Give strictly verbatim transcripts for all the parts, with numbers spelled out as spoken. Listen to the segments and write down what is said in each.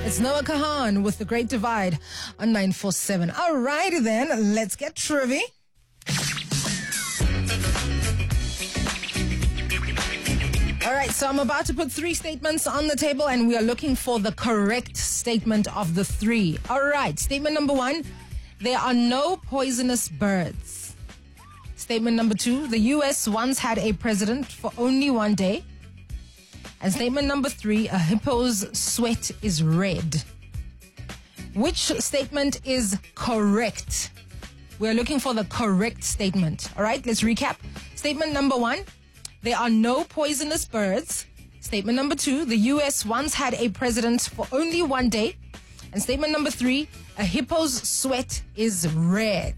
It's Noah Kahan with The Great Divide on nine four seven. All righty then, let's get trivia. All right, so I'm about to put three statements on the table and we are looking for the correct statement of the three. All right, statement number one, there are no poisonous birds. Statement number two, the U S once had a president for only one day. And statement number three, a hippo's sweat is red. Which statement is correct? We're looking for the correct statement. All right, let's recap. Statement number one, there are no poisonous birds. Statement number two, the U S once had a president for only one day. And statement number three, a hippo's sweat is red.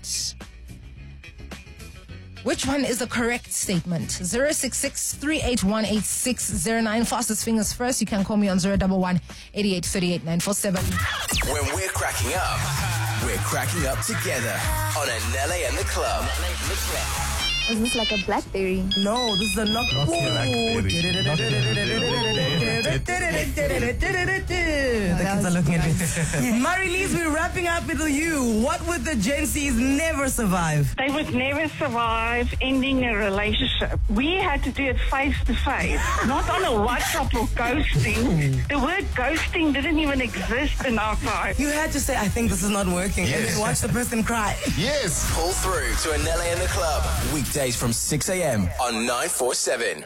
Which one is the correct statement? zero six six, three eight one, eight six zero nine. Fastest fingers first. You can call me on zero one one, eight eight three eight, nine four seven. When we're cracking up, we're cracking up together on Anele and the Club. Is this like a Blackberry? No, this is a knock. The kids are looking at me. Marilise, we're wrapping up with you. What would the Gen Zs never survive? They would never survive ending a relationship. We had to do it face to face, not on a WhatsApp or ghosting. The word ghosting didn't even exist in our time. You had to say, I think this is not working, yes. And then watch the person cry. Yes. Pull through to Anele and the Club. Weekdays from six a.m. on nine four seven.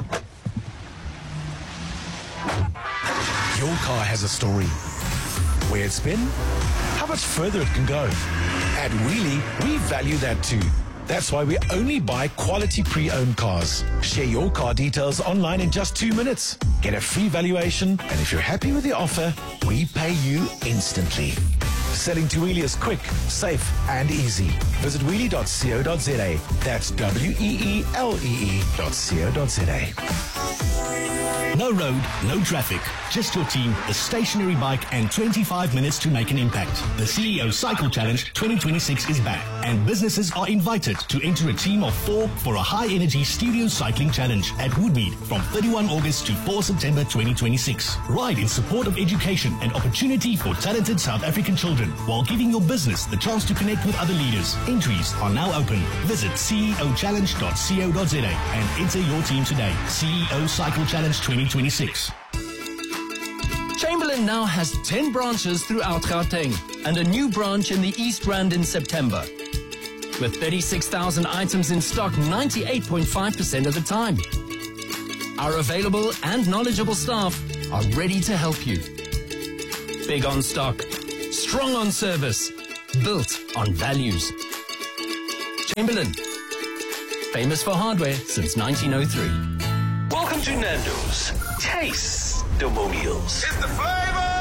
Your car has a story. Where it's been, how much further it can go. At Wheelie, we value that too. That's why we only buy quality pre-owned cars. Share your car details online in just two minutes. Get a free valuation, and if you're happy with the offer, we pay you instantly. Selling to Wheelie is quick, safe, and easy. Visit wheelie dot co dot za. That's W E E L E E dot co dot za. No road, no traffic. Just your team, a stationary bike, and twenty-five minutes to make an impact. The C E O Cycle Challenge twenty twenty-six is back, and businesses are invited to enter a team of four for a high-energy studio cycling challenge at Woodmead from thirty-first August to fourth September twenty twenty-six. Ride in support of education and opportunity for talented South African children, while giving your business the chance to connect with other leaders. Entries are now open. Visit C E O challenge dot co dot za and enter your team today. C E O Cycle Challenge twenty twenty-six. Chamberlain now has ten branches throughout Gauteng and a new branch in the East Rand in September. With thirty-six thousand items in stock ninety-eight point five percent of the time. Our available and knowledgeable staff are ready to help you. Big on stock, strong on service, built on values. Chamberlain, famous for hardware since nineteen oh three. Welcome to Nando's Taste-Demonials. It's the flavor!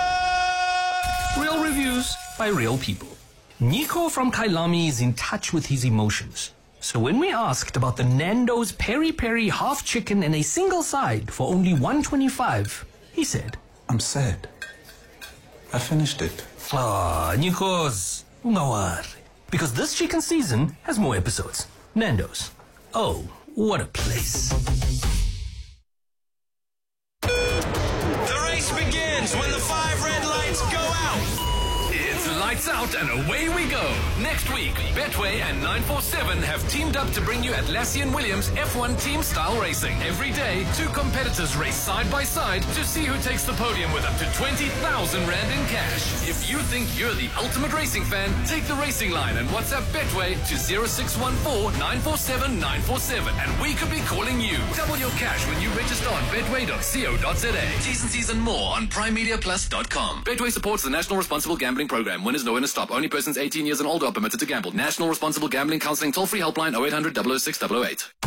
Real reviews by real people. Nico from Kailami is in touch with his emotions. So when we asked about the Nando's Peri Peri half chicken and a single side for only one twenty-five, he said, I'm sad. I finished it. Ah, Nikos, no worry. Because this chicken season has more episodes. Nando's. Oh, what a place. The race begins when the five red lights go out. It's lights out and away we go. Next week, Betway and nine four seven have teamed up to bring you Atlassian and Williams F one team style racing. Every day, two competitors race side by side to see who takes the podium with up to twenty thousand rand in cash. If you think you're the ultimate racing fan, take the racing line and WhatsApp Betway to zero six one four, nine four seven, nine four seven and we could be calling you. Double your cash when you register on betway dot co dot za. T's and C's and more on prime media plus dot com. Betway supports the National Responsible Gambling Program. Winners know when to stop. Only persons eighteen years and older are permitted to gamble. National Responsible Gambling Counseling toll-free helpline oh eight hundred, double oh six, double oh eight.